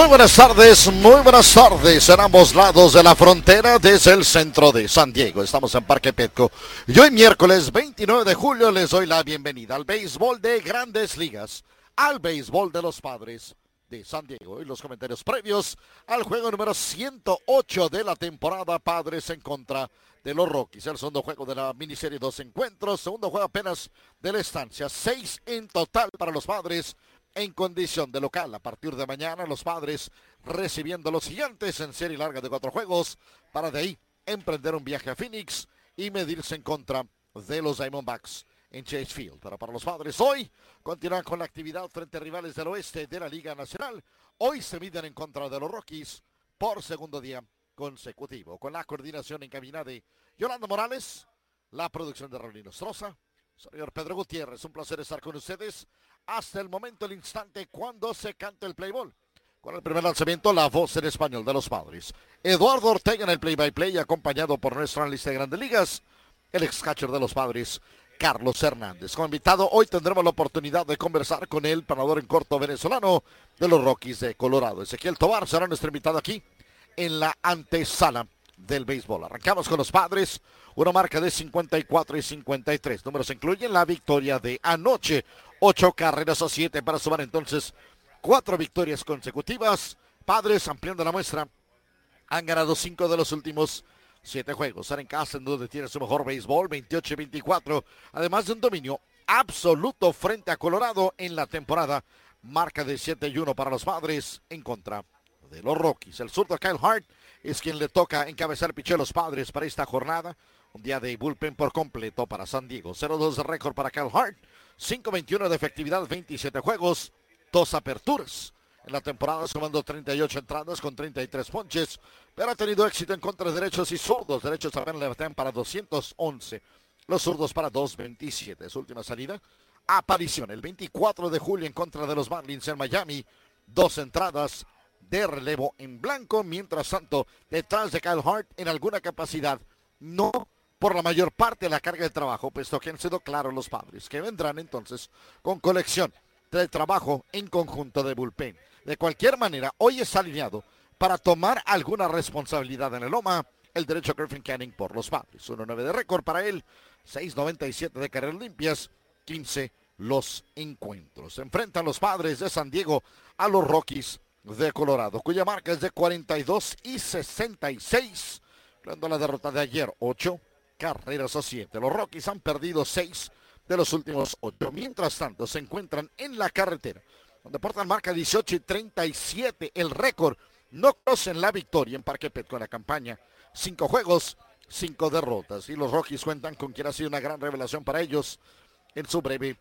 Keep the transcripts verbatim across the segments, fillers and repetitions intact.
Muy buenas tardes, muy buenas tardes en ambos lados de la frontera desde el centro de San Diego. Estamos en Parque Petco y hoy miércoles veintinueve de julio les doy la bienvenida al béisbol de Grandes Ligas, al béisbol de los Padres de San Diego y los comentarios previos al juego número ciento ocho de la temporada, Padres en contra de los Rockies. El segundo juego de la miniserie, dos encuentros, segundo juego apenas de la estancia, seis en total para los Padres en condición de local. A partir de mañana los Padres recibiendo a los Gigantes en serie larga de cuatro juegos para de ahí emprender un viaje a Phoenix y medirse en contra de los Diamondbacks en Chase Field. Pero para los Padres hoy continúan con la actividad frente a rivales del oeste de la Liga Nacional. Hoy se miden en contra de los Rockies por segundo día consecutivo, con la coordinación en cabina de Yolanda Morales, la producción de Raulino Nostroza, señor Pedro Gutiérrez. Un placer estar con ustedes hasta el momento, el instante cuando se canta el play ball. Con el primer lanzamiento, la voz en español de los Padres, Eduardo Ortega en el play-by-play, acompañado por nuestro analista de Grandes Ligas, el ex-catcher de los Padres, Carlos Hernández. Como invitado, hoy tendremos la oportunidad de conversar con el panador en corto venezolano de los Rockies de Colorado. Ezequiel Tovar será nuestro invitado aquí en la antesala del béisbol. Arrancamos con los Padres, una marca de cincuenta y cuatro y cincuenta y tres. Números incluyen la victoria de anoche, ocho carreras a siete para sumar entonces cuatro victorias consecutivas. Padres, ampliando la muestra, han ganado cinco de los últimos siete juegos. Están en casa en donde tiene su mejor béisbol, veintiocho y veinticuatro, además de un dominio absoluto frente a Colorado en la temporada. Marca de siete y uno para los Padres en contra de los Rockies. El zurdo Kyle Hart es quien le toca encabezar el picheo a los Padres para esta jornada. Un día de bullpen por completo para San Diego. cero dos de récord para Kyle Hart, cinco veintiuno de efectividad, veintisiete juegos, dos aperturas. En la temporada sumando treinta y ocho entradas con treinta y tres ponches, pero ha tenido éxito en contra de derechos y zurdos. Derechos apenas le batean para doscientos once, los zurdos para doscientos veintisiete. Su última salida, aparición el veinticuatro de julio en contra de los Marlins en Miami, dos entradas de relevo en blanco. Mientras tanto, detrás de Kyle Hart en alguna capacidad, no por la mayor parte de la carga de trabajo, puesto que han sido claros los Padres, que vendrán entonces con colección de trabajo en conjunto de bullpen. De cualquier manera, hoy está alineado para tomar alguna responsabilidad en el loma el derecho Griffin Canning por los Padres. uno nueve de récord para él, seis noventa y siete de carreras limpias, quince los encuentros. Se enfrentan los Padres de San Diego a los Rockies de Colorado, cuya marca es de cuarenta y dos y sesenta y seis. Cuando la derrota de ayer, ocho carreras a siete. Los Rockies han perdido seis de los últimos ocho. Mientras tanto, se encuentran en la carretera, donde portan marca dieciocho y treinta y siete. El récord, no conocen la victoria en Parque Petco en la campaña. Cinco juegos, cinco derrotas. Y los Rockies cuentan con quien ha sido una gran revelación para ellos en su breve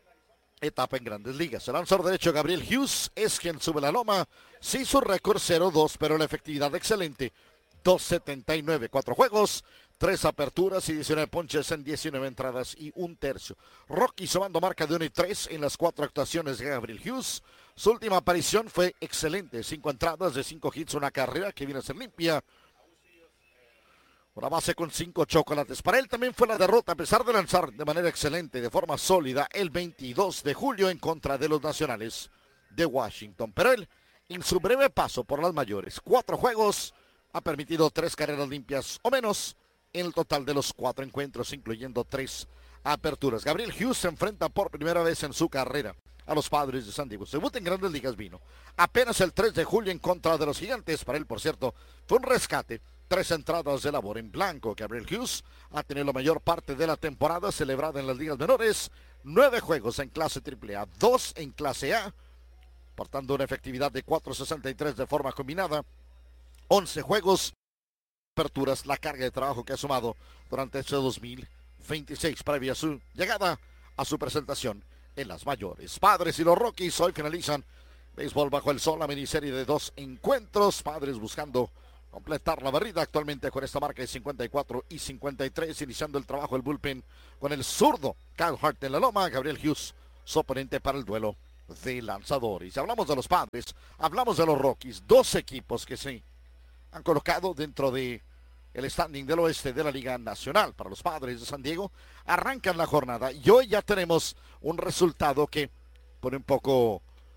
etapa en Grandes Ligas. El lanzador derecho Gabriel Hughes es quien sube la loma. Sí, su récord cero dos, pero la efectividad excelente, dos setenta y nueve. Cuatro juegos, tres aperturas y diecinueve ponches en diecinueve entradas y un tercio. Rockies sumando marca de uno y tres en las cuatro actuaciones de Gabriel Hughes. Su última aparición fue excelente. Cinco entradas de cinco hits, una carrera que viene a ser limpia. Una base con cinco chocolates. Para él también fue la derrota, a pesar de lanzar de manera excelente, de forma sólida, el veintidós de julio en contra de los Nacionales de Washington. Pero él, en su breve paso por las mayores, cuatro juegos, ha permitido tres carreras limpias o menos en el total de los cuatro encuentros, incluyendo tres aperturas. Gabriel Hughes se enfrenta por primera vez en su carrera a los Padres de San Diego. Su debut en Grandes Ligas vino apenas el tres de julio en contra de los Gigantes. Para él, por cierto, fue un rescate. Tres entradas de labor en blanco. Gabriel Hughes ha tenido la mayor parte de la temporada celebrada en las ligas menores. Nueve juegos en clase triple A, dos en clase A, portando una efectividad de cuatro sesenta y tres de forma combinada. once juegos, aperturas, la carga de trabajo que ha sumado durante este dos mil veintiséis, previa a su llegada a su presentación en las mayores. Padres y los Rockies hoy finalizan béisbol bajo el sol, la miniserie de dos encuentros. Padres buscando completar la barrida actualmente con esta marca de cincuenta y cuatro y cincuenta y tres, iniciando el trabajo del bullpen con el zurdo Kyle Hart en la loma. Gabriel Hughes, su oponente para el duelo de lanzadores. Y hablamos de los Padres, hablamos de los Rockies, dos equipos que se han colocado dentro de el standing del oeste de la Liga Nacional. Para los Padres de San Diego, arrancan la jornada y hoy ya tenemos un resultado que pone un poco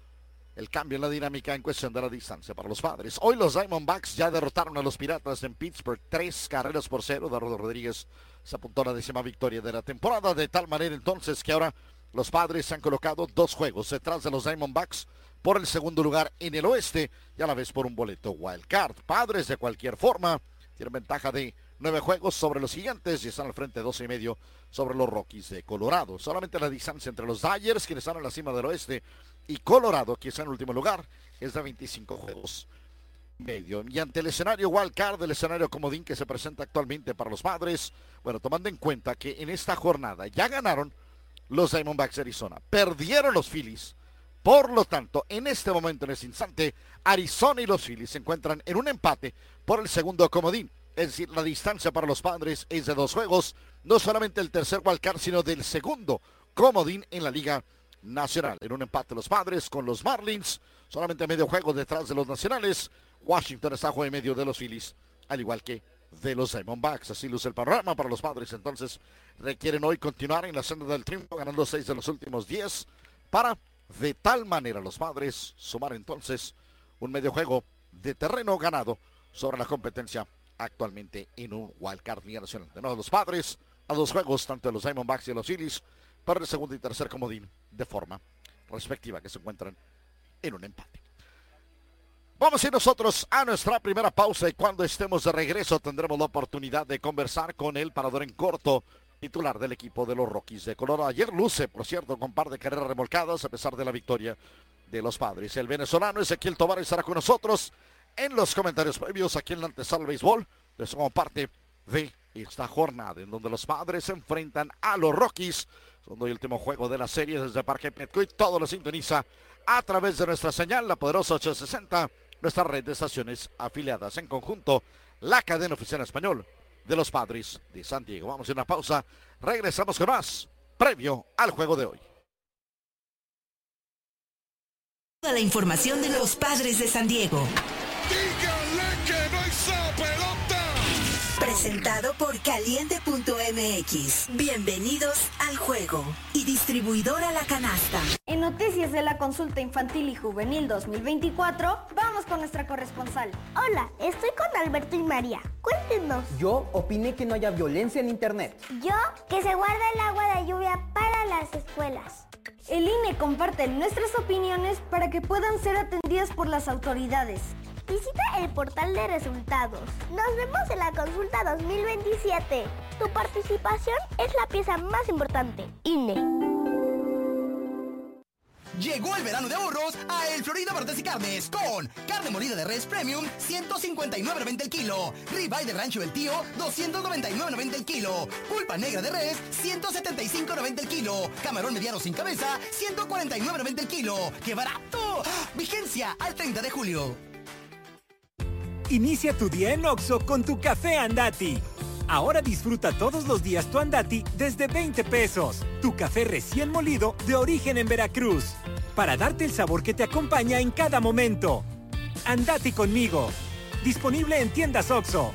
el cambio en la dinámica en cuestión de la distancia para los Padres. Hoy los Diamondbacks ya derrotaron a los Piratas en Pittsburgh, tres carreras por cero. Dardo Rodríguez se apuntó a la décima victoria de la temporada, de tal manera entonces que ahora los Padres se han colocado dos juegos detrás de los Diamondbacks por el segundo lugar en el oeste y a la vez por un boleto wild card. Padres de cualquier forma tienen ventaja de nueve juegos sobre los Gigantes y están al frente doce y medio sobre los Rockies de Colorado. Solamente la distancia entre los Dodgers, quienes están en la cima del oeste, y Colorado, que está en el último lugar, es de veinticinco juegos y medio. Y ante el escenario wild card, el escenario comodín que se presenta actualmente para los Padres, bueno, tomando en cuenta que en esta jornada ya ganaron los Diamondbacks de Arizona, perdieron los Phillies. Por lo tanto, en este momento, en este instante, Arizona y los Phillies se encuentran en un empate por el segundo comodín. Es decir, la distancia para los Padres es de dos juegos, no solamente el tercer wildcard, sino del segundo comodín en la Liga Nacional. En un empate los Padres con los Marlins, solamente medio juego detrás de los Nacionales. Washington está a juego y medio de los Phillies, al igual que de los Diamondbacks. Así luce el panorama para los Padres. Entonces, requieren hoy continuar en la senda del triunfo, ganando seis de los últimos diez, para de tal manera los Padres sumar entonces un medio juego de terreno ganado sobre la competencia actualmente en un wildcard Liga Nacional. De nuevo los Padres a dos juegos, tanto de los Diamondbacks y de los Phillies, para el segundo y tercer comodín de forma respectiva, que se encuentran en un empate. Vamos a ir nosotros a nuestra primera pausa y cuando estemos de regreso tendremos la oportunidad de conversar con el parador en corto titular del equipo de los Rockies de Colorado. Ayer luce, por cierto, con par de carreras remolcadas a pesar de la victoria de los Padres. El venezolano Ezequiel Tovar estará con nosotros en los comentarios previos aquí en la antesala del béisbol. Es como parte de esta jornada en donde los Padres se enfrentan a los Rockies. Son hoy el último juego de la serie desde Parque Petco y todo lo sintoniza a través de nuestra señal, la poderosa ochocientos sesenta, nuestra red de estaciones afiliadas. En conjunto, la cadena oficial español de los Padres de San Diego. Vamos a una pausa, regresamos con más previo al juego de hoy. Toda la información de los Padres de San Diego. Díganle que no hizo pelota. Presentado por Caliente punto M X. Bienvenidos al juego. Y distribuidora La Canasta. En noticias de la consulta infantil y juvenil dos mil veinticuatro, vamos con nuestra corresponsal. Hola, estoy con Alberto y María. Cuéntenos. Yo opiné que no haya violencia en internet. Yo, que se guarda el agua de lluvia para las escuelas. El I N E comparte nuestras opiniones para que puedan ser atendidas por las autoridades. Visita el portal de resultados. Nos vemos en la consulta dos mil veintisiete. Tu participación es la pieza más importante. I N E. Llegó el verano de ahorros a El Florida Barrotes y Carnes con carne molida de res premium ciento cincuenta y nueve noventa el kilo, ribeye de rancho del tío doscientos noventa y nueve noventa el kilo, pulpa negra de res ciento setenta y cinco noventa el kilo, camarón mediano sin cabeza ciento cuarenta y nueve noventa el kilo. ¡Qué barato! Vigencia al treinta de julio. Inicia tu día en Oxxo con tu café Andati. Ahora disfruta todos los días tu Andati desde veinte pesos. Tu café recién molido de origen en Veracruz. Para darte el sabor que te acompaña en cada momento. Andati conmigo. Disponible en tiendas Oxxo.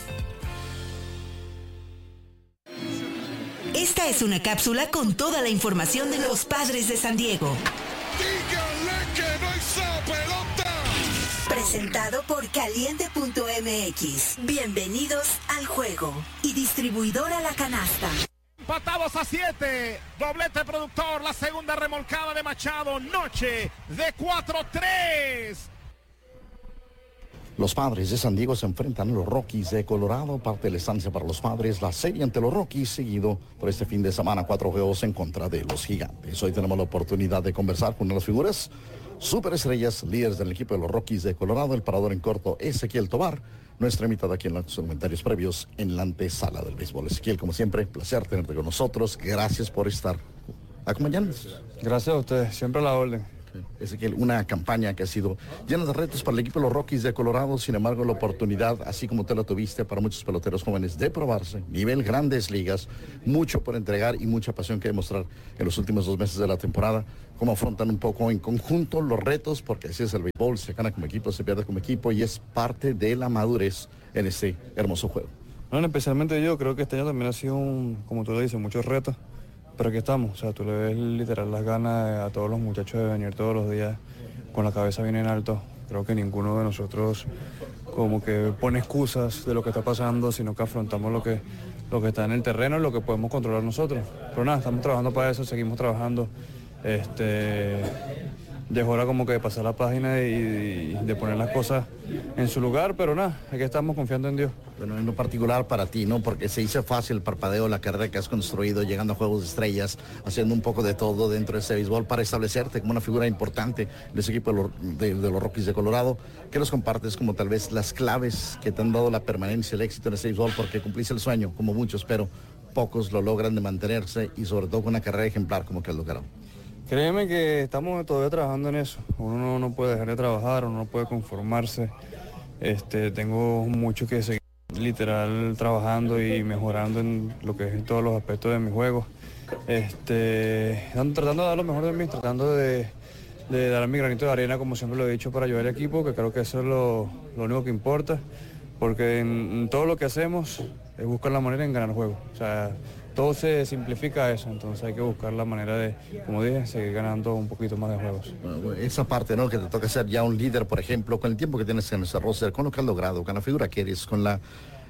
Esta es una cápsula con toda la información de los Padres de San Diego. Díganle que no hizo pelota. Presentado por Caliente punto M X. Bienvenidos al juego. Y distribuidora La Canasta. Empatados a siete. Doblete productor. La segunda remolcada de Machado. Noche de cuatro tres. Los Padres de San Diego se enfrentan a los Rockies de Colorado. Parte de la estancia para los Padres. La serie ante los Rockies, seguido por este fin de semana. Cuatro juegos en contra de los Gigantes. Hoy tenemos la oportunidad de conversar con una de las figuras superestrellas, líderes del equipo de los Rockies de Colorado, el parador en corto Ezequiel Tovar, nuestra invitada aquí en los comentarios previos en la antesala del béisbol. Ezequiel, como siempre, placer tenerte con nosotros. Gracias por estar acompañándonos. Gracias a ustedes, siempre a la orden. Ezequiel, una campaña que ha sido llena de retos para el equipo de los Rockies de Colorado, sin embargo la oportunidad, así como te lo tuviste para muchos peloteros jóvenes, de probarse, nivel grandes ligas, mucho por entregar y mucha pasión que demostrar en los últimos dos meses de la temporada. Cómo afrontan un poco en conjunto los retos, porque así es el béisbol, se gana como equipo, se pierde como equipo y es parte de la madurez en este hermoso juego. Bueno, especialmente yo creo que este año también ha sido, un, como tú lo dices, muchos retos. Pero aquí estamos, o sea, tú le ves literal las ganas a todos los muchachos de venir todos los días con la cabeza bien en alto. Creo que ninguno de nosotros como que pone excusas de lo que está pasando, sino que afrontamos lo que, lo que está en el terreno y lo que podemos controlar nosotros. Pero nada, estamos trabajando para eso, seguimos trabajando. Este, ya es hora como que de pasar la página y, y de poner las cosas en su lugar, pero nada, aquí estamos confiando en Dios. Bueno, en lo particular para ti, ¿no? Porque se hizo fácil el parpadeo, la carrera que has construido, llegando a Juegos de Estrellas, haciendo un poco de todo dentro de ese béisbol para establecerte como una figura importante de ese equipo de los, de, de los Rockies de Colorado. ¿Qué nos compartes como tal vez las claves que te han dado la permanencia, el éxito en ese béisbol? Porque cumpliste el sueño, como muchos, pero pocos lo logran de mantenerse y sobre todo con una carrera ejemplar como que has logrado. Créeme que estamos todavía trabajando en eso. Uno no, no puede dejar de trabajar, uno no puede conformarse. Este, tengo mucho que seguir literal trabajando y mejorando en lo que es todos los aspectos de mi juego. Este, tratando de dar lo mejor de mí, tratando de, de dar mi granito de arena, como siempre lo he dicho, para ayudar al equipo, que creo que eso es lo, lo único que importa, porque en, en todo lo que hacemos es buscar la manera en ganar el juego. O sea, todo se simplifica a eso, entonces hay que buscar la manera de, como dije, seguir ganando un poquito más de juegos. Bueno, esa parte, ¿no? Que te toca ser ya un líder, por ejemplo, con el tiempo que tienes en ese roster, con lo que has logrado, con la figura que eres, con la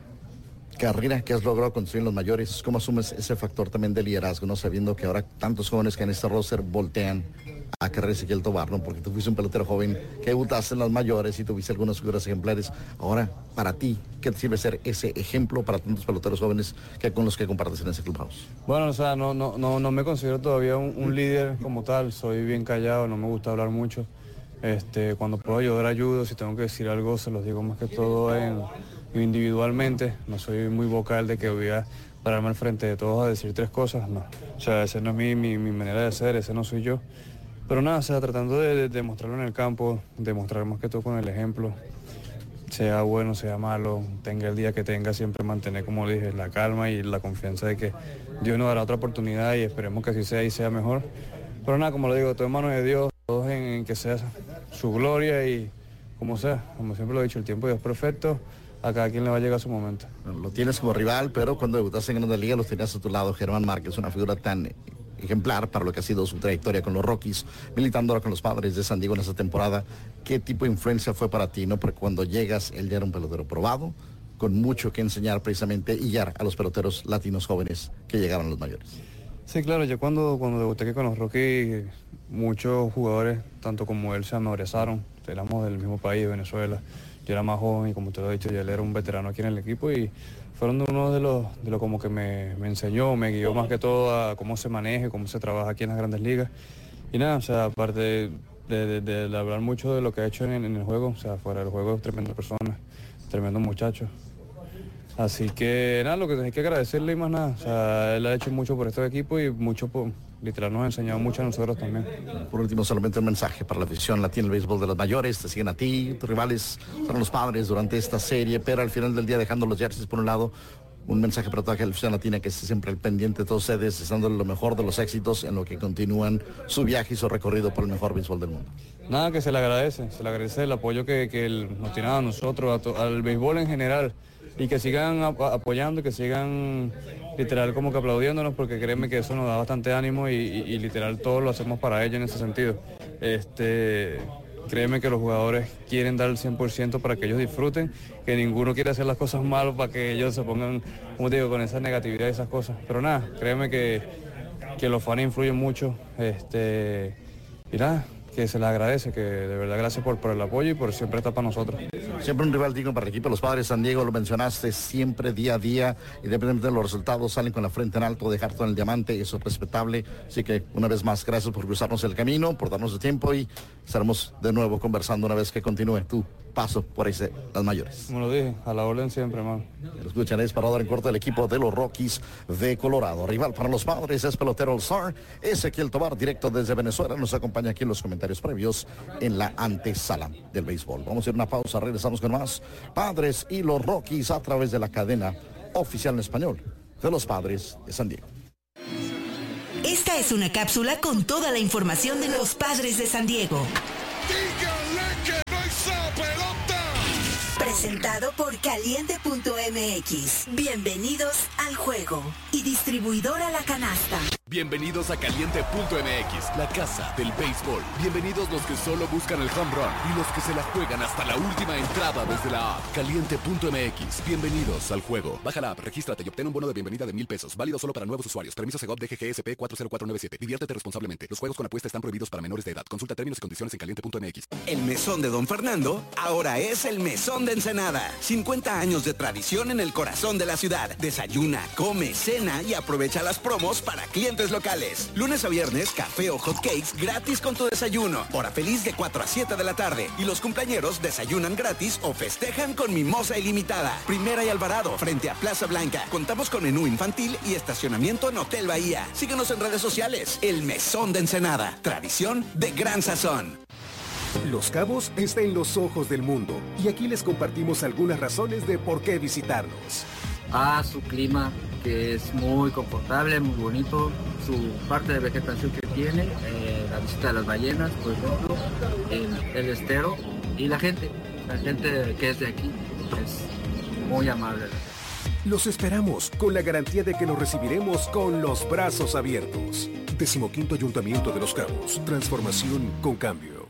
carrera que has logrado construir en los mayores, ¿cómo asumes ese factor también de liderazgo, no? Sabiendo que ahora tantos jóvenes que en este roster voltean a querer Ezequiel Tovar, ¿no? Porque tú fuiste un pelotero joven que debutaste en las mayores y tuviste algunas figuras ejemplares. Ahora, para ti, ¿qué te sirve ser ese ejemplo para tantos peloteros jóvenes que con los que compartes en ese clubhouse? Bueno, o sea, no, no, no, no me considero todavía un, un líder como tal, soy bien callado, no me gusta hablar mucho. Este, cuando puedo ayudar, ayudo, si tengo que decir algo, se los digo más que todo en, individualmente. No soy muy vocal de que voy a pararme al frente de todos a decir tres cosas, no. O sea, esa no es mi, mi, mi manera de ser, ese no soy yo. Pero nada, o sea, tratando de, de mostrarlo en el campo, demostrar más que todo con el ejemplo, sea bueno, sea malo, tenga el día que tenga, siempre mantener, como dije, la calma y la confianza de que Dios nos dará otra oportunidad y esperemos que así sea y sea mejor. Pero nada, como lo digo, todo en manos de Dios, todo en, en que sea su gloria y como sea, como siempre lo he dicho, el tiempo de Dios es perfecto, a cada quien le va a llegar su momento. Bueno, lo tienes como rival, pero cuando debutaste en Grandes Ligas los tenías a tu lado, Germán Márquez, una figura tan ejemplar para lo que ha sido su trayectoria con los Rockies, militando ahora con los Padres de San Diego en esta temporada. ¿Qué tipo de influencia fue para ti, no? Porque cuando llegas, él ya era un pelotero probado, con mucho que enseñar precisamente y guiar a los peloteros latinos jóvenes que llegaron a los mayores. Sí, claro, yo cuando, cuando debuté con los Rockies, muchos jugadores, tanto como él, se me abrazaron. Éramos del mismo país, Venezuela. Yo era más joven y como te lo he dicho, ya él era un veterano aquí en el equipo y fueron uno de los, de lo como que me, me enseñó, me guió más que todo a cómo se maneja, cómo se trabaja aquí en las Grandes Ligas. Y nada, o sea, aparte de, de, de, de hablar mucho de lo que ha hecho en, en el juego, o sea, fuera del juego es tremenda persona, tremendo muchacho. Así que nada, lo que hay que agradecerle y más nada, o sea, él ha hecho mucho por este equipo y mucho por, literal nos ha enseñado mucho a nosotros también. Por último, solamente un mensaje para la afición latina del béisbol de los mayores. Te siguen a ti, tus rivales son los Padres durante esta serie, pero al final del día, dejando los jerseys por un lado, un mensaje para toda la afición latina que esté siempre al pendiente de todos ustedes, deseándole lo mejor de los éxitos en lo que continúan su viaje y su recorrido por el mejor béisbol del mundo. Nada, que se le agradece, se le agradece el apoyo que, que él nos tiene a nosotros, a to, al béisbol en general, y que sigan ap apoyando, que sigan literal como que aplaudiéndonos, porque créeme que eso nos da bastante ánimo y, y, y literal todo lo hacemos para ellos en ese sentido. Este, créeme que los jugadores quieren dar el cien por ciento para que ellos disfruten, que ninguno quiere hacer las cosas mal para que ellos se pongan, como te digo, con esa negatividad y esas cosas. Pero nada, créeme que, que los fans influyen mucho, este, y nada, que se les agradece, que de verdad gracias por, por el apoyo y por siempre estar para nosotros. Siempre un rival digno para el equipo de los Padres San Diego, lo mencionaste, siempre día a día, independientemente de los resultados, salen con la frente en alto, dejar todo en el diamante, eso es respetable. Así que una vez más, gracias por cruzarnos el camino, por darnos el tiempo y estaremos de nuevo conversando una vez que continúe tu paso por ese, las mayores. Como lo dije, a la orden siempre, hermano. Lo escuchan, es para dar en corto el equipo de los Rockies de Colorado. Rival para los Padres es pelotero All-Star Ezequiel Tovar, directo desde Venezuela, nos acompaña aquí en los comentarios previos en la antesala del béisbol. Vamos a ir a una pausa, regresamos con más Padres y los Rockies a través de la cadena oficial en español de los Padres de San Diego. Esta es una cápsula con toda la información de los Padres de San Diego. Dígale que no hay pelota. Presentado por Caliente punto M X. Bienvenidos al juego. Y distribuidora La Canasta. Bienvenidos a Caliente punto M X, la casa del béisbol. Bienvenidos los que solo buscan el home run y los que se la juegan hasta la última entrada desde la app. Caliente punto M X, bienvenidos al juego. Baja la app, regístrate y obtén un bono de bienvenida de mil pesos. Válido solo para nuevos usuarios. Permiso Segov D G G S P cuatro cero cuatro nueve siete. Diviértete responsablemente. Los juegos con apuesta están prohibidos para menores de edad. Consulta términos y condiciones en Caliente punto M X. El mesón de Don Fernando ahora es el mesón de Ensenada. cincuenta años de tradición en el corazón de la ciudad. Desayuna, come, cena y aprovecha las promos para clientes locales. Lunes a viernes, café o hot cakes gratis con tu desayuno. Hora feliz de cuatro a siete de la tarde. Y los cumpleañeros desayunan gratis o festejan con mimosa ilimitada. Primera y Alvarado, frente a Plaza Blanca. Contamos con menú infantil y estacionamiento en Hotel Bahía. Síguenos en redes sociales. El Mesón de Ensenada. Tradición de gran sazón. Los Cabos está en los ojos del mundo. Y aquí les compartimos algunas razones de por qué visitarnos. A su clima, que es muy confortable, muy bonito, su parte de vegetación que tiene, eh, la visita de las ballenas, por ejemplo, el, el estero y la gente, la gente que es de aquí es muy amable. Los esperamos con la garantía de que los recibiremos con los brazos abiertos. Decimoquinto Ayuntamiento de Los Cabos, transformación con cambio.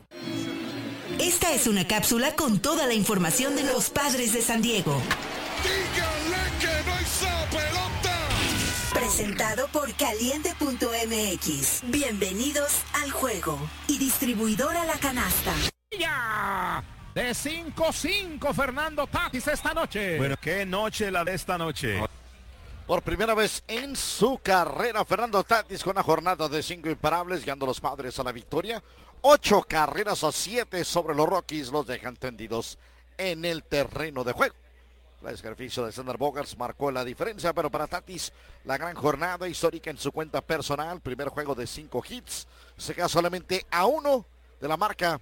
Esta es una cápsula con toda la información de los Padres de San Diego. ¡Díganle que no hizo pelota! Presentado por Caliente punto M X. Bienvenidos al juego. Y distribuidora La Canasta. ¡Ya! De cinco cinco Fernando Tatis esta noche. Bueno, qué noche la de esta noche. Por primera vez en su carrera, Fernando Tatis con una jornada de cinco imparables, guiando a los Padres a la victoria. Ocho carreras a siete sobre los Rockies, los dejan tendidos en el terreno de juego. El sacrificio de Xander Bogaerts marcó la diferencia, pero para Tatis, la gran jornada histórica en su cuenta personal. Primer juego de cinco hits. Se queda solamente a uno de la marca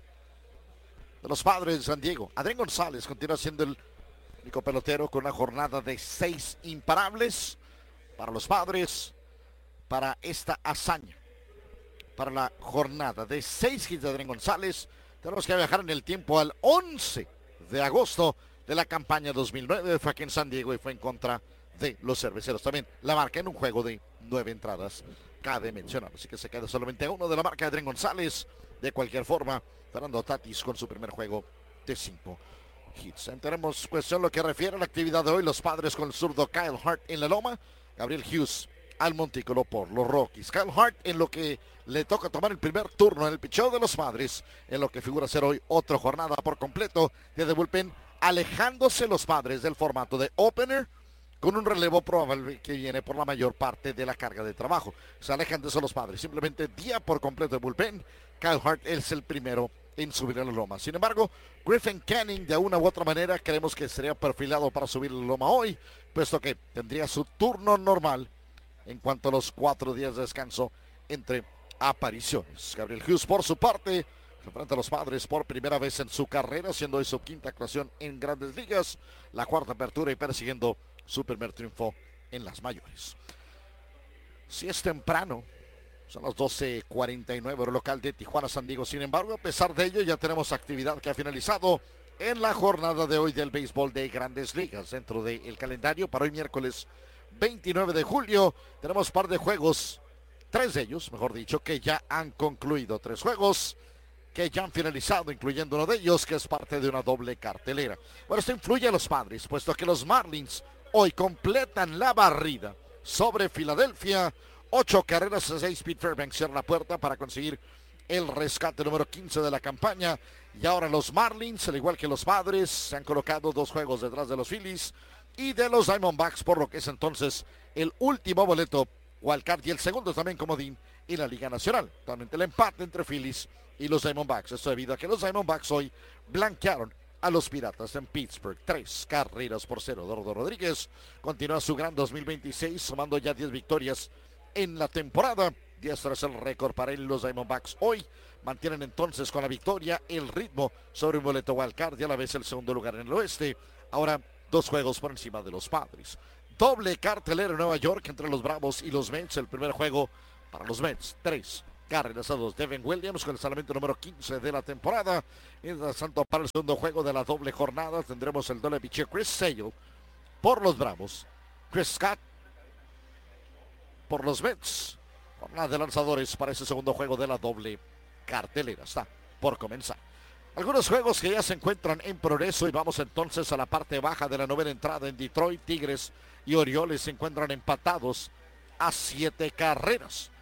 de los Padres de San Diego. Adrián González continúa siendo el único pelotero con una jornada de seis imparables para los Padres, para esta hazaña. Para la jornada de seis hits de Adrián González, tenemos que viajar en el tiempo al once de agosto de la campaña dos mil nueve. Fue aquí en San Diego y fue en contra de los Cerveceros. También la marca en un juego de nueve entradas, cabe mencionar. Así que se queda solamente a uno de la marca de Adrián González. De cualquier forma, Fernando Tatis con su primer juego de cinco hits. Tenemos cuestión lo que refiere a la actividad de hoy. Los Padres con el zurdo Kyle Hart en la loma. Gabriel Hughes al montículo por los Rockies. Kyle Hart en lo que le toca tomar el primer turno en el picheo de los Padres. En lo que figura ser hoy otra jornada por completo de bullpen, alejándose los Padres del formato de opener, con un relevo probable que viene por la mayor parte de la carga de trabajo. Se alejan de eso los Padres. Simplemente día por completo de bullpen. Kyle Hart es el primero en subir a la loma. Sin embargo, Griffin Canning de una u otra manera creemos que sería perfilado para subir la loma hoy, puesto que tendría su turno normal en cuanto a los cuatro días de descanso entre apariciones. Gabriel Hughes por su parte se enfrenta a los Padres por primera vez en su carrera, siendo hoy su quinta actuación en Grandes Ligas, la cuarta apertura y persiguiendo su primer triunfo en las mayores. Si es temprano, son las doce cuarenta y nueve hora local de Tijuana, San Diego. Sin embargo, a pesar de ello, ya tenemos actividad que ha finalizado en la jornada de hoy del béisbol de Grandes Ligas. Dentro del calendario para hoy miércoles veintinueve de julio, tenemos par de juegos, tres de ellos, mejor dicho, que ya han concluido. Tres juegos que ya han finalizado, incluyendo uno de ellos que es parte de una doble cartelera. Bueno, esto influye a los Padres, puesto que los Marlins hoy completan la barrida sobre Filadelfia. Ocho carreras a seis. Pete Fairbanks cierra la puerta para conseguir el rescate número quince de la campaña. Y ahora los Marlins, al igual que los Padres, se han colocado dos juegos detrás de los Phillies y de los Diamondbacks, por lo que es entonces el último boleto wildcard y el segundo también comodín en la Liga Nacional. Actualmente el empate entre Phillies y los Diamondbacks. Esto debido a que los Diamondbacks hoy blanquearon a los Piratas en Pittsburgh. Tres carreras por cero. Eduardo Rodríguez continúa su gran dos mil veintiséis, sumando ya diez victorias en la temporada. diez tras el récord para él. Los Diamondbacks hoy mantienen entonces con la victoria el ritmo sobre un boleto wildcard y a la vez el segundo lugar en el oeste. Ahora dos juegos por encima de los Padres. Doble cartelera en Nueva York entre los Bravos y los Mets. El primer juego para los Mets. Tres carreras a dos. Devin Williams con el salvamento número quince de la temporada. Mientras tanto, para el segundo juego de la doble jornada tendremos el doble picheo Chris Sale por los Bravos. Chris Scott por los Mets. Jornada de lanzadores para ese segundo juego de la doble cartelera. Está por comenzar. Algunos juegos que ya se encuentran en progreso y vamos entonces a la parte baja de la novena entrada en Detroit. Tigres y Orioles se encuentran empatados a siete carreras.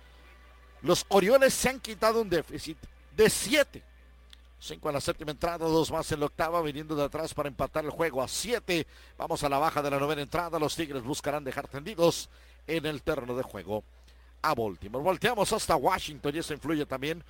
Los Orioles se han quitado un déficit de siete. Cinco en la séptima entrada, dos más en la octava, viniendo de atrás para empatar el juego a siete. Vamos a la baja de la novena entrada. Los Tigres buscarán dejar tendidos en el terreno de juego a Baltimore. Volteamos hasta Washington y eso influye también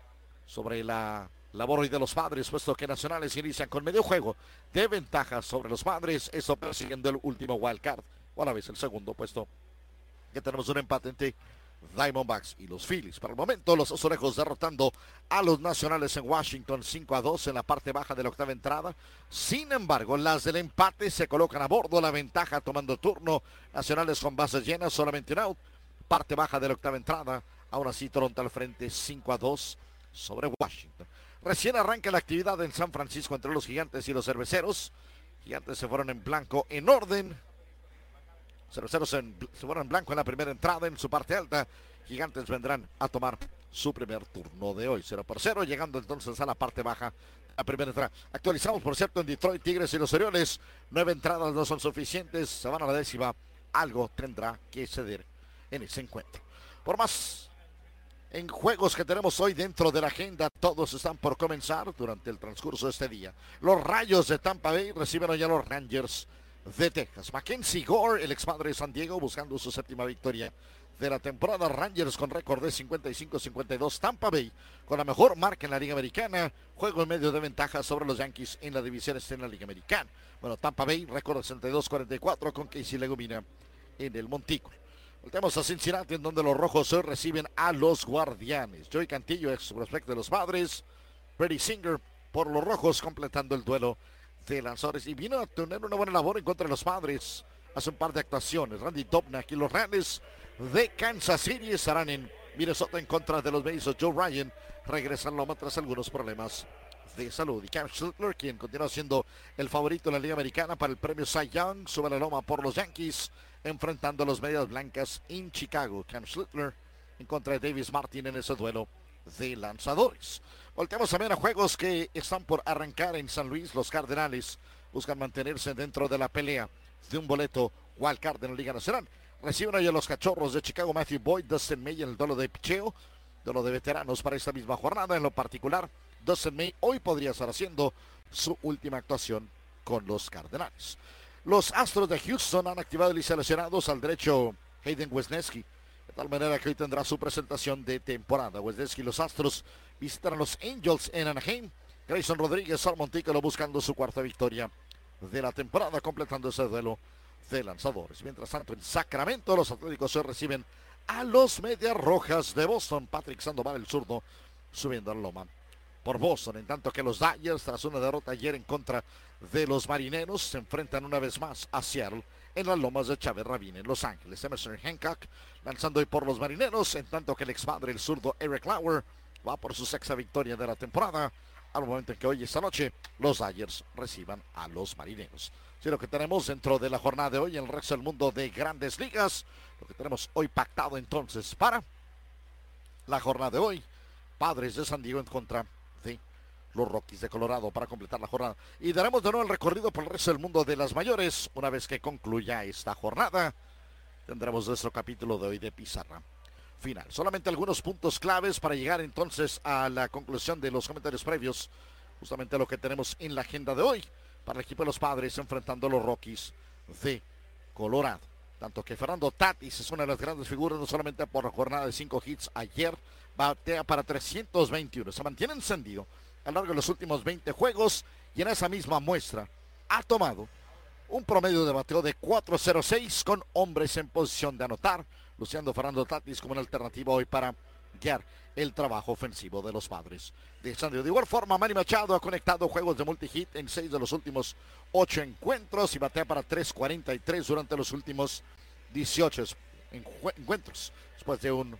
sobre la labor hoy de los Padres, puesto que Nacionales inician con medio juego de ventaja sobre los Padres, eso persiguiendo el último wild card, o a la vez el segundo, puesto que tenemos un empate entre Diamondbacks y los Phillies. Para el momento, los Azulejos derrotando a los Nacionales en Washington cinco a dos en la parte baja de la octava entrada. Sin embargo, las del empate se colocan a bordo, la ventaja tomando turno. Nacionales con bases llenas, solamente un out. Parte baja de la octava entrada. Aún así, Toronto al frente cinco a dos sobre Washington. Recién arranca la actividad en San Francisco entre los Gigantes y los Cerveceros. Gigantes se fueron en blanco en orden. Cerveceros en, se fueron en blanco en la primera entrada en su parte alta. Gigantes vendrán a tomar su primer turno de hoy. cero por cero, llegando entonces a la parte baja. La primera entrada. Actualizamos, por cierto, en Detroit, Tigres y los Orioles. Nueve entradas no son suficientes. Se van a la décima. Algo tendrá que ceder en ese encuentro. Por más en juegos que tenemos hoy dentro de la agenda, todos están por comenzar durante el transcurso de este día. Los Rayos de Tampa Bay reciben hoy a los Rangers de Texas. Mackenzie Gore, el expadre de San Diego, buscando su séptima victoria de la temporada. Rangers con récord de cincuenta y cinco a cincuenta y dos. Tampa Bay con la mejor marca en la Liga Americana. Juego en medio de ventaja sobre los Yankees en la división este en la Liga Americana. Bueno, Tampa Bay, récord de sesenta y dos a cuarenta y cuatro con Casey Legumina en el montículo. Voltemos a Cincinnati, en donde los rojos hoy reciben a los Guardianes. Joey Cantillo, ex prospecto de los Padres. Brady Singer por los rojos, completando el duelo de lanzadores. Y vino a tener una buena labor en contra de los Padres. Hace un par de actuaciones. Randy Dobnak y los Rams de Kansas City estarán en Minnesota en contra de los Mazos. Joe Ryan regresa a Loma tras algunos problemas de salud. Y Cam Schlittler, quien continúa siendo el favorito en la Liga Americana para el premio Cy Young, sube la loma por los Yankees, enfrentando a los Medias Blancas en Chicago. Cam Schlittler en contra de Davis Martin en ese duelo de lanzadores. Volteamos también a juegos que están por arrancar en San Luis. Los Cardenales buscan mantenerse dentro de la pelea de un boleto wild card en la Liga Nacional. Reciben hoy a los Cachorros de Chicago, Matthew Boyd, Dustin May en el duelo de picheo, duelo de veteranos para esta misma jornada. En lo particular, Dustin May hoy podría estar haciendo su última actuación con los Cardenales. Los Astros de Houston han activado y seleccionados al derecho Hayden Wesneski, de tal manera que hoy tendrá su presentación de temporada. Wesneski y los Astros visitan a los Angels en Anaheim. Grayson Rodríguez al montículo buscando su cuarta victoria de la temporada, completando ese duelo de lanzadores. Mientras tanto, en Sacramento, los Atléticos hoy reciben a los Medias Rojas de Boston. Patrick Sandoval, el zurdo, subiendo al loma por Boston, en tanto que los Dodgers, tras una derrota ayer en contra de los Marineros, se enfrentan una vez más a Seattle en las lomas de Chávez Ravine en Los Ángeles. Emerson Hancock lanzando hoy por los Marineros, en tanto que el expadre, el zurdo Eric Lauer, va por su sexta victoria de la temporada, al momento en que hoy, esta noche, los Dodgers reciban a los Marineros. Sí, lo que tenemos dentro de la jornada de hoy en el resto del mundo de Grandes Ligas, lo que tenemos hoy pactado entonces para la jornada de hoy: Padres de San Diego en contra de los Rockies de Colorado para completar la jornada. Y daremos de nuevo el recorrido por el resto del mundo de las mayores. Una vez que concluya esta jornada, tendremos nuestro capítulo de hoy de Pizarra Final. Solamente algunos puntos claves para llegar entonces a la conclusión de los comentarios previos. Justamente lo que tenemos en la agenda de hoy para el equipo de los Padres enfrentando a los Rockies de Colorado. Tanto que Fernando Tatis es una de las grandes figuras, no solamente por la jornada de cinco hits ayer, batea para trescientos veintiuno. Se mantiene encendido a lo largo de los últimos veinte juegos y en esa misma muestra ha tomado un promedio de bateo de cuatro cero seis con hombres en posición de anotar, luciendo Fernando Tatis como una alternativa hoy para guiar el trabajo ofensivo de los Padres de San Diego. De igual forma, Manny Machado ha conectado juegos de multihit en seis de los últimos ocho encuentros y batea para tres cuarenta y tres durante los últimos dieciocho encuentros. Después de un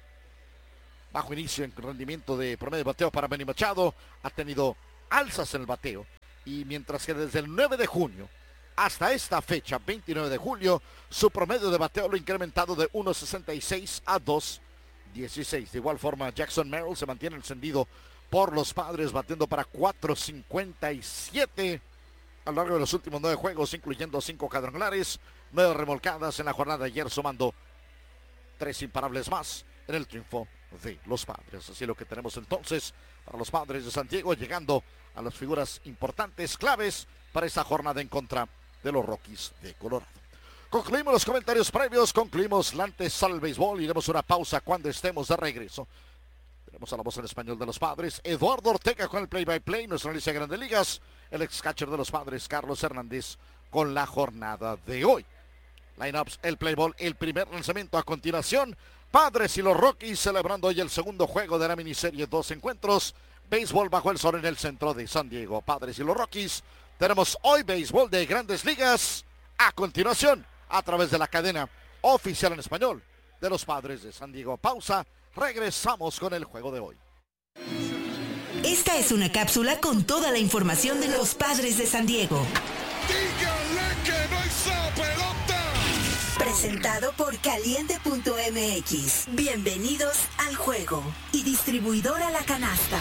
bajo inicio en rendimiento de promedio de bateo para Manny Machado, ha tenido alzas en el bateo, y mientras que desde el nueve de junio hasta esta fecha, veintinueve de julio, su promedio de bateo lo ha incrementado de uno sesenta y seis a dos dieciséis. De igual forma, Jackson Merrill se mantiene encendido por los Padres, batiendo para cuatro cincuenta y siete a lo largo de los últimos nueve juegos, incluyendo cinco cuadrangulares, nueve remolcadas en la jornada de ayer, sumando tres imparables más en el triunfo de los Padres. Así lo que tenemos entonces para los Padres de San Diego, llegando a las figuras importantes, claves para esta jornada en contra de los Rockies de Colorado. Concluimos los comentarios previos, concluimos la antesala al béisbol. Iremos a una pausa cuando estemos de regreso. Tenemos a la voz en español de los Padres, Eduardo Ortega con el play-by-play, nuestra lista de Grandes Ligas, el ex-catcher de los Padres, Carlos Hernández, con la jornada de hoy. Lineups, el play ball, el primer lanzamiento a continuación. Padres y los Rockies celebrando hoy el segundo juego de la miniserie, dos encuentros. Béisbol bajo el sol en el centro de San Diego. Padres y los Rockies. Tenemos hoy béisbol de Grandes Ligas. A continuación, a través de la cadena oficial en español de los Padres de San Diego. Pausa, regresamos con el juego de hoy. Esta es una cápsula con toda la información de los Padres de San Diego. Dígale que no hizo pelota. Presentado por Caliente punto M X. Bienvenidos al juego. Y distribuidora La Canasta.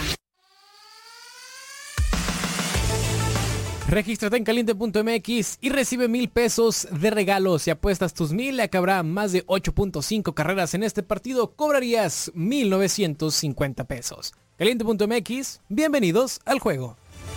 Regístrate en Caliente punto M X y recibe mil pesos de regalo. Si apuestas tus mil, le acabará más de ocho punto cinco carreras en este partido, cobrarías mil novecientos cincuenta pesos. Caliente punto M X, bienvenidos al juego.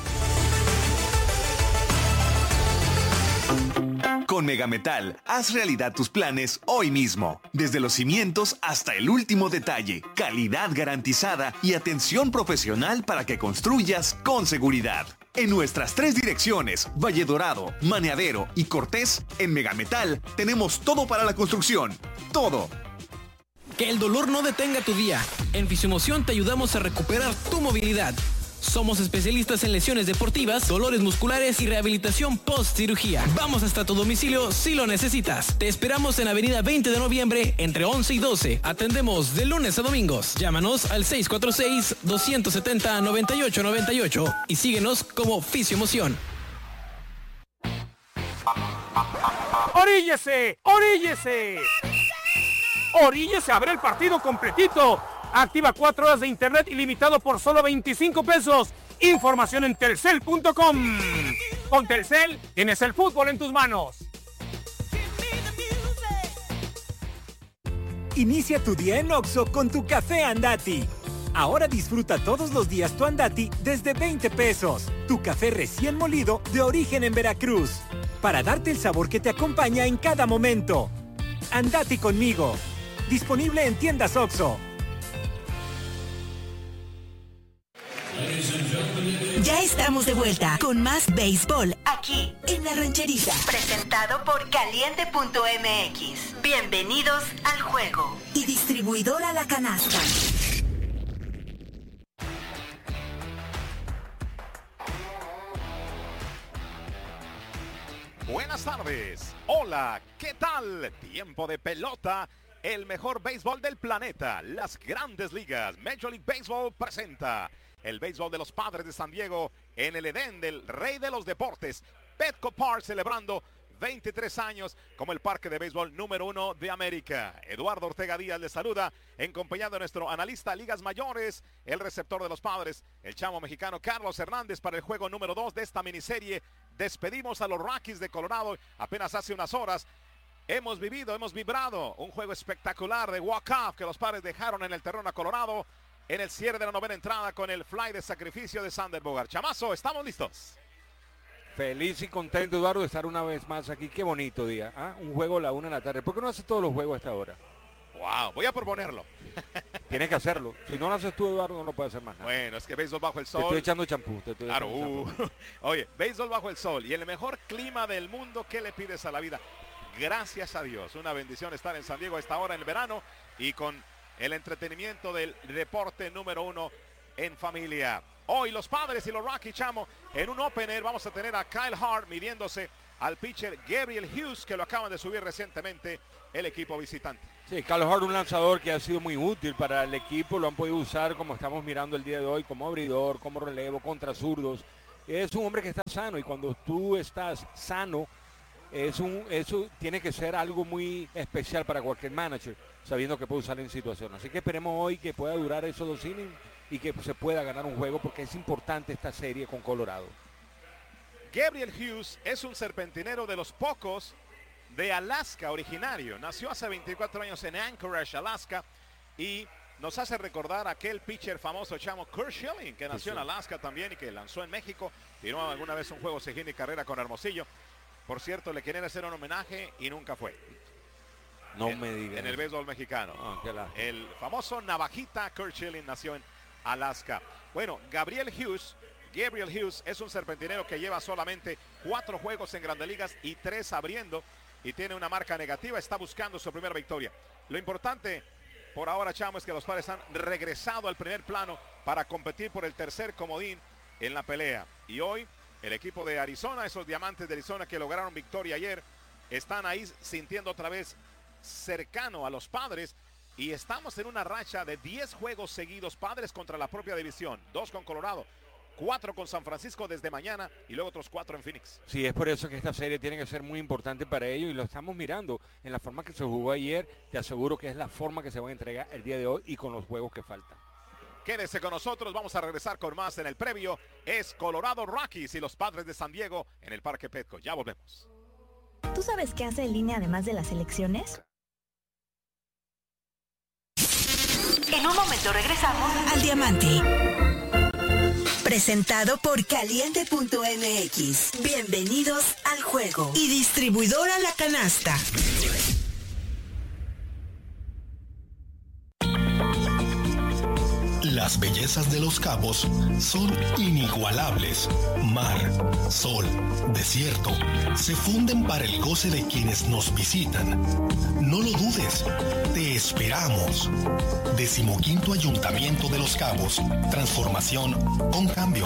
Con Megametal, haz realidad tus planes hoy mismo. Desde los cimientos hasta el último detalle. Calidad garantizada y atención profesional para que construyas con seguridad. En nuestras tres direcciones, Valle Dorado, Maneadero y Cortés, en Megametal tenemos todo para la construcción. Todo. Que el dolor no detenga tu día. En Fisiomoción te ayudamos a recuperar tu movilidad. Somos especialistas en lesiones deportivas, dolores musculares y rehabilitación post-cirugía. Vamos hasta tu domicilio si lo necesitas. Te esperamos en Avenida veinte de noviembre, entre once y doce. Atendemos de lunes a domingos. Llámanos al seis cuatro seis, dos siete cero, nueve ocho nueve ocho y síguenos como Fisiomoción. ¡Oríllese! ¡Oríllese! ¡Oríllese a ver el partido completito! Activa cuatro horas de internet ilimitado por solo veinticinco pesos. Información en telcel punto com. Con Telcel tienes el fútbol en tus manos. Inicia tu día en Oxxo con tu café Andati. Ahora disfruta todos los días tu Andati desde veinte pesos. Tu café recién molido de origen en Veracruz. Para darte el sabor que te acompaña en cada momento. Andati conmigo. Disponible en tiendas Oxxo. Ya estamos de vuelta con más béisbol aquí en La Rancherita. Presentado por Caliente punto M X. Bienvenidos al juego. Y distribuidora La Canasta. Buenas tardes. Hola, ¿qué tal? Tiempo de pelota. El mejor béisbol del planeta. Las Grandes Ligas. Major League Baseball presenta el béisbol de los Padres de San Diego en el Edén del Rey de los Deportes, Petco Park, celebrando veintitrés años como el parque de béisbol número uno de América. Eduardo Ortega Díaz les saluda, en compañía de nuestro analista Ligas Mayores, el receptor de los Padres, el chamo mexicano Carlos Hernández, para el juego número dos de esta miniserie. Despedimos a los Rockies de Colorado apenas hace unas horas. Hemos vivido, hemos vibrado un juego espectacular de walk-off que los Padres dejaron en el terreno a Colorado en el cierre de la novena entrada con el fly de sacrificio de Sander Bogart. Chamazo, ¿estamos listos? Feliz y contento, Eduardo, de estar una vez más aquí. Qué bonito día, ¿ah? Un juego a la una de la tarde. ¿Por qué no haces todos los juegos a esta hora? Wow, voy a proponerlo. Tienes que hacerlo. Si no lo haces tú, Eduardo, no lo puedes hacer más nada. Bueno, es que béisbol bajo el sol. Te estoy echando champú. Te estoy claro, echando uh. champú. Oye, béisbol bajo el sol y el mejor clima del mundo. ¿Qué le pides a la vida? Gracias a Dios. Una bendición estar en San Diego a esta hora en el verano y con el entretenimiento del deporte número uno en familia. Hoy los Padres y los Rockies, chamo, en un opener vamos a tener a Kyle Hart midiéndose al pitcher Gabriel Hughes, que lo acaban de subir recientemente el equipo visitante. Sí, Kyle Hart, un lanzador que ha sido muy útil para el equipo, lo han podido usar como estamos mirando el día de hoy, como abridor, como relevo, contra zurdos. Es un hombre que está sano y cuando tú estás sano, es un, eso tiene que ser algo muy especial para cualquier manager, sabiendo que puede usar en situación. Así que esperemos hoy que pueda durar esos dos innings y que se pueda ganar un juego, porque es importante esta serie con Colorado. Gabriel Hughes es un serpentinero de los pocos de Alaska originario. Nació hace veinticuatro años en Anchorage, Alaska, y nos hace recordar aquel pitcher famoso chamo Curt Schilling, que nació en Alaska también y que lanzó en México. Tiró alguna vez un juego segundo y carrera con Hermosillo. Por cierto, le quieren hacer un homenaje y nunca fue. No en, me digas. En el béisbol mexicano. Oh, el famoso navajita Curt Schilling nació en Alaska. Bueno, Gabriel Hughes, Gabriel Hughes es un serpentinero que lleva solamente cuatro juegos en Grandes Ligas y tres abriendo, y tiene una marca negativa. Está buscando su primera victoria. Lo importante por ahora, chamo, es que los Padres han regresado al primer plano para competir por el tercer comodín en la pelea. Y hoy el equipo de Arizona, esos Diamantes de Arizona que lograron victoria ayer, están ahí sintiendo otra vez cercano a los Padres. Y estamos en una racha de diez juegos seguidos, Padres contra la propia división. Dos con Colorado, cuatro con San Francisco desde mañana y luego otros cuatro en Phoenix. Sí, es por eso que esta serie tiene que ser muy importante para ellos y lo estamos mirando en la forma que se jugó ayer. Te aseguro que es la forma que se va a entregar el día de hoy y con los juegos que faltan. Quédese con nosotros, vamos a regresar con más en el previo. Es Colorado Rockies y los Padres de San Diego en el Parque Petco. Ya volvemos. ¿Tú sabes qué hace en línea además de las elecciones? En un momento regresamos al Diamante. Presentado por Caliente punto M X. Bienvenidos al juego. Y distribuidora La Canasta. Las bellezas de Los Cabos son inigualables. Mar, sol, desierto, se funden para el goce de quienes nos visitan. No lo dudes, te esperamos. Decimoquinto Ayuntamiento de Los Cabos. Transformación con cambio.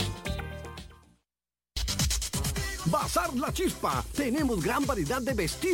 Bazar La Chispa. Tenemos gran variedad de vestidos